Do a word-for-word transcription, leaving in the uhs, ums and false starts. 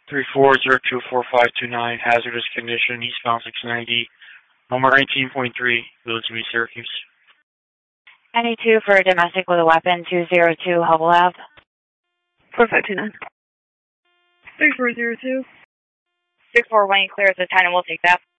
three four zero two four five two nine, hazardous condition, eastbound six ninety, number nineteen point three, Village View, Syracuse. ninety-two for a domestic with a weapon, two zero two, Hubble Ave. four five two nine. three four zero two. six four one, clear as a ten, and we'll take that.